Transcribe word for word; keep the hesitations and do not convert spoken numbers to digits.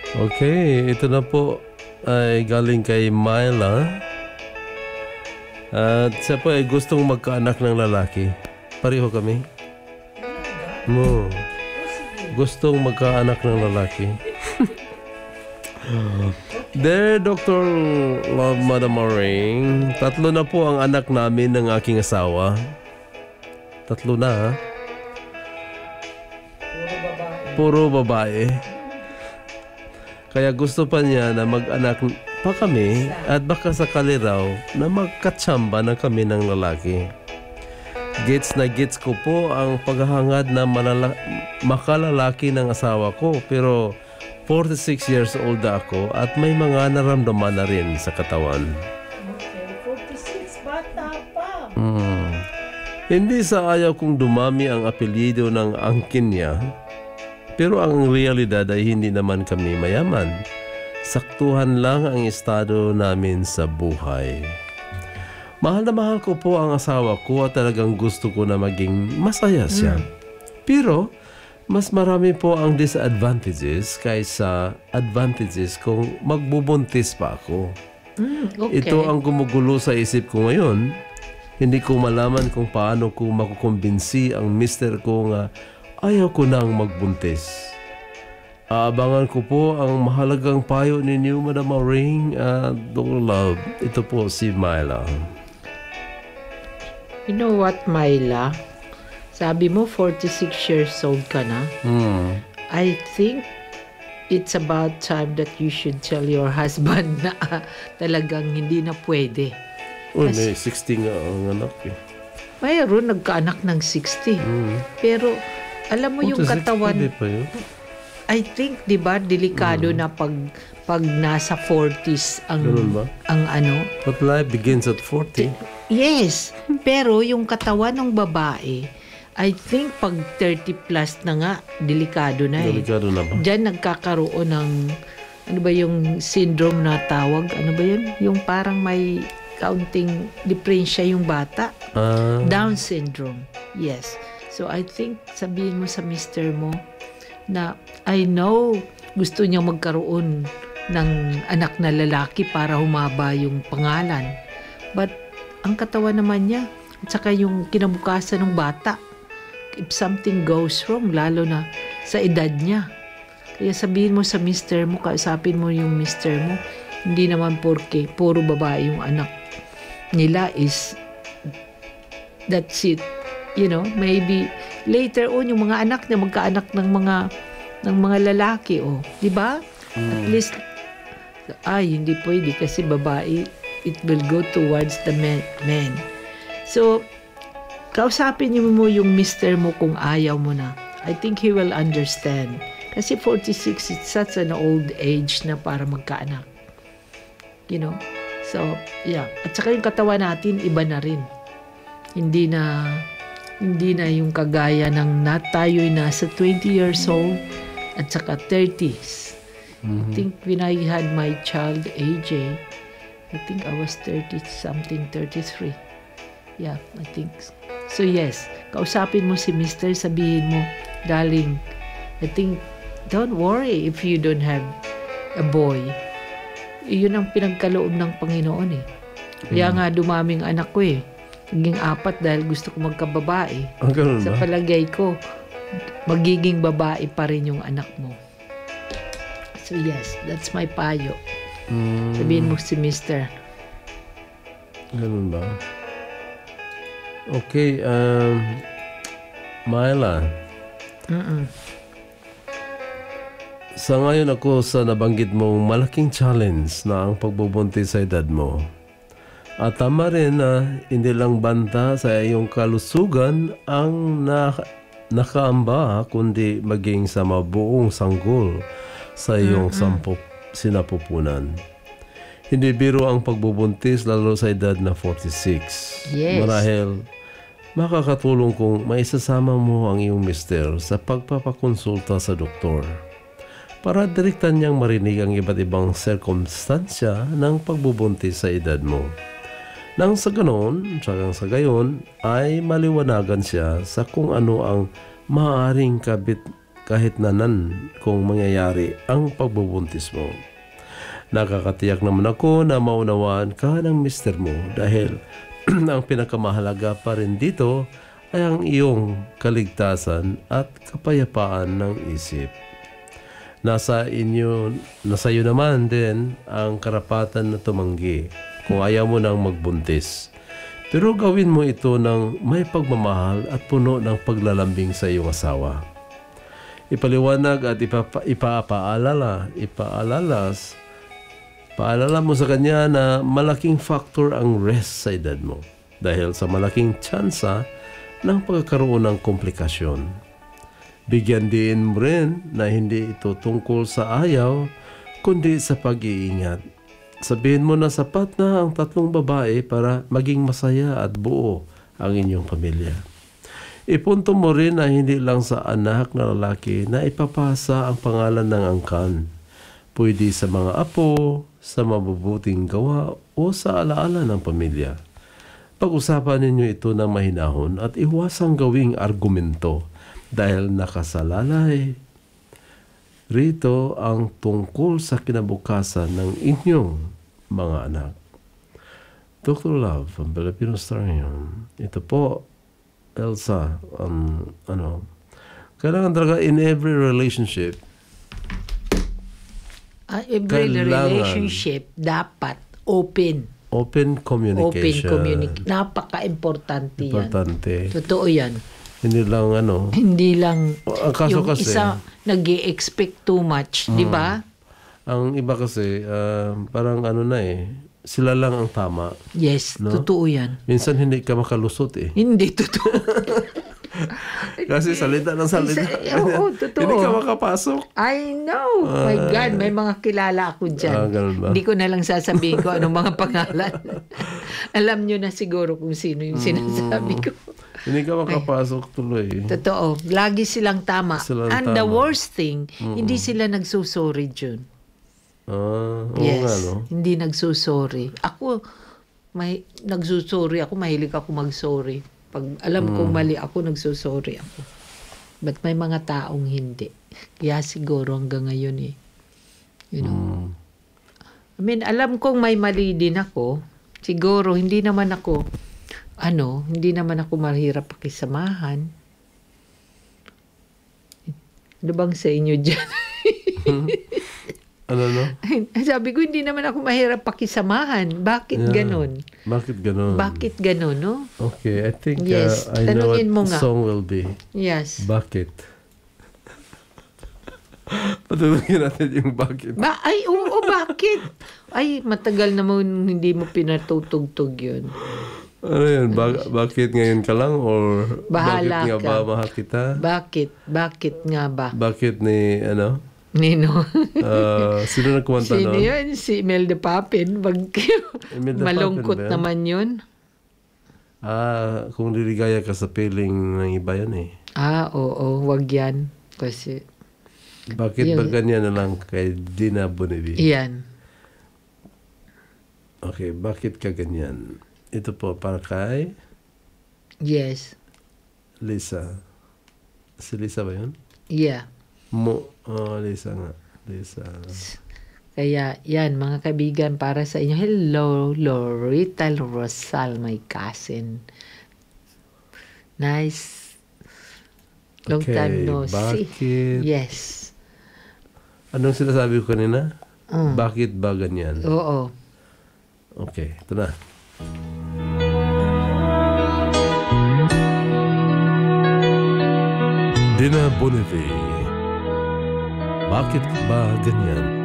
Okay, ito na po ay galing kay Myla. At siya po ay gustong magkaanak ng lalaki. Pareho kami. No. Gustong magkaanak ng lalaki. There, Doctor Love, Madam Maring. Tatlo na po ang anak namin ng aking asawa. Tatlo na, ha? Puro babae. Kaya gusto pa niya na mag-anak pa kami at baka sakali raw na magkatsamba na kami ng lalaki. Gets na gets ko po ang paghahangad na malala- makalalaki ng asawa ko, pero forty-six years old ako at may mga naramdaman na rin sa katawan. Okay, forty-six, bata pa. Hmm. Hindi sa ayaw kong dumami ang apelyido ng angkin niya, pero ang realidad ay hindi naman kami mayaman. Saktuhan lang ang estado namin sa buhay. Mahal na mahal ko po ang asawa ko at talagang gusto ko na maging masaya siya. Mm. Pero mas marami po ang disadvantages kaysa advantages kung magbubuntis pa ako. Mm, okay. Ito ang gumugulo sa isip ko ngayon. Hindi ko malaman kung paano ko makukumbinsi ang mister ko nga ayaw ko nang magbuntis. Aabangan ko po ang mahalagang payo ninyo, Madam Maring at Doctor Love. Ito po si Myla. You know what, Myla? Sabi mo, forty-six years old ka na. Hmm. I think it's about time that you should tell your husband na ah, talagang hindi na pwede. Oh, may sixty nga ang anak eh. Mayroon nagkaanak ng sixty. Hmm. Pero alam mo yung katawan, Hindi pa yun. I think, di ba, delikado Mm. na pag pag nasa forties ang Ganun ba? ang ano. But life begins at forty. Yes, pero yung katawan ng babae, I think pag thirty plus na nga, delikado na eh. Delikado na ba? Diyan nagkakaroon ng, ano ba yung syndrome na tawag? Ano ba yun? Yung parang may kaunting diferensya yung bata. Ah, Down syndrome. Yes. So I think sabihin mo sa mister mo na I know gusto niya magkaroon ng anak na lalaki para humaba yung pangalan. But ang katawan naman niya at saka yung kinabukasan ng bata, if something goes wrong, lalo na sa edad niya. Kaya sabihin mo sa mister mo, kausapin mo yung mister mo, hindi naman porke puro babae yung anak nila is that's it. You know, maybe later on yung mga anak niya magkaanak ng mga ng mga lalaki, oh, 'di ba? At least ay hindi pwede kasi babae, it will go towards the men. men. So kausapin niyo mo yung mister mo kung ayaw mo na. I think he will understand. Kasi forty-six is such an old age na para magkaanak. You know? So, yeah. At saka yung katawan natin, iba na rin. Hindi na, hindi na yung kagaya ng na tayo'y nasa twenty years old at saka thirties. mhm. I think when I had my child, A J, I think I was thirty something, thirty-three. Yeah, I think. So yes, kausapin mo si mister, sabihin mo, darling, I think, don't worry if you don't have a boy. Iyon ang pinagkaloob ng Panginoon eh. Kaya nga dumaming anak ko eh. Naging apat dahil gusto ko magkababae. Ang ganun Sa ba? palagay ko, magiging babae pa rin yung anak mo. So yes, that's my payo. Mm, Sabihin mo si mister. ganun ba? Okay, um, Myla. Mm-mm. Sa ngayon ako sa nabanggit mong malaking challenge na ang pagbubuntis sa edad mo. At tama rin na hindi lang banta sa iyong kalusugan ang na, nakaamba, kundi maging sa mabuong sanggol sa iyong sampu, sinapupunan. Hindi biro ang pagbubuntis lalo sa edad na forty-six. Yes. Marahil makakatulong kung maisasama mo ang iyong mister sa pagpapakonsulta sa doktor para direktan niyang marinig ang iba't ibang sirkumstansya ng pagbubuntis sa edad mo. Nang sa ganon, tsaka sa gayon, ay maliwanagan siya sa kung ano ang maaaring kabit, kahit nanan kung mangyayari ang pagbubuntis mo. Nakakatiyak naman ako na maunawaan ka ng mister mo dahil ang pinakamahalaga pa rin dito ay ang iyong kaligtasan at kapayapaan ng isip. Nasa inyo, nasa iyo naman din ang karapatan na tumanggi kung ayaw mo nang magbuntis. Pero gawin mo ito ng may pagmamahal at puno ng paglalambing sa iyong asawa. Ipaliwanag at ipapa, ipapaalala, ipaalalas, paalala mo sa kanya na malaking factor ang rest sa edad mo dahil sa malaking tsansa ng pagkakaroon ng komplikasyon. Bigyan din mo rin na hindi ito tungkol sa ayaw, kundi sa pag-iingat. Sabihin mo na sapat na ang tatlong babae para maging masaya at buo ang inyong pamilya. Ipunto mo rin na hindi lang sa anak na lalaki na ipapasa ang pangalan ng angkan. Pwede sa mga apo, sa mabubuting gawa o sa alaala ng pamilya. Pag-usapan ninyo ito ng mahinahon at iwasang gawing argumento dahil nakasalalay rito ang tungkol sa kinabukasan ng inyong mga anak. Doctor Love, ang Filipino Star ngayon. Ito po, Elsa, um, ano, kailangan talaga in every relationship, Uh, every Kailangan. relationship dapat open. open Open communication. communication. Napaka-importante yan. Importante. Totoo yan. Hindi lang ano. Hindi lang Ang kaso yung kasi, isa nag-i-expect too much, di ba? ang iba kasi, ah, parang ano na eh, sila lang ang tama. Yes, No? totoo yan. Minsan hindi ka makalusot eh. Hindi totoo. Kasi salita ng salita. Isa- oo, totoo. Hindi ka makapasok. I know. My God, may mga kilala ako dyan. Ah, ganun ba? Hindi ko na lang sasabihin ko anong mga pangalan. Alam nyo na siguro kung sino yung sinasabi ko. Hindi ka makapasok tuloy. Totoo. Lagi silang tama. Silang And the tama. worst thing, hindi sila nagsusorry, Jun. Ah, oo Yes. nga, no? Hindi nagsusorry. Ako, may, nagsusorry ako. Mahilig ako mag-sorry. Pag alam kong mali ako, nagsusorry ako. But may mga taong hindi. Kaya siguro hanggang ngayon eh. You know? Mm. I mean, alam kong may mali din ako. Siguro, hindi naman ako, ano, hindi naman ako mahirap pakisamahan. Ano bang sa inyo dyan? Ano, no? Sabi ko, hindi naman ako mahirap pakisamahan. Bakit Yeah. ganon? Bakit ganun? Bakit ganon, no? Okay, I think Yes, uh, I know what tanungin mo the nga. song will be. Yes. Bakit? Patulungin natin yung bakit. Ba ay, oo, bakit? Ay, matagal naman hindi mo pinatutugtog yun. Ano yun? Ba- bakit ngayon ka lang? Or Bahala bakit nga ka. ba mahal kita? Bakit? Bakit nga ba? Bakit ni, ano? Nino? Uh, sino nagkumanta Sino nun? yun? Si Imelda Papin. Wag kayo. Imelda Malungkot Papin ba yun? naman yun. Ah, kung liligaya ka sa piling ng iba yun eh. Ah, oo. Wag yan. Kasi, Bakit ba Yun. ganyan na lang kay Dina Bonivi? yan. Okay, bakit ka ganyan? Ito po para kay Yes. Lisa. Si Lisa ba yun? Yeah. Mo, oh, Lisa nga. Lisa. Kaya, yan, mga kaibigan, para sa inyo. Hello, Lorita Rosal, my cousin. Nice. Long Okay, time no see. bakit? Yes. Anong sinasabi ko kanina? Mm. Bakit ba ganyan? Oo. Okay, ito na. Dina Bonivi. Bakit ba ganyan?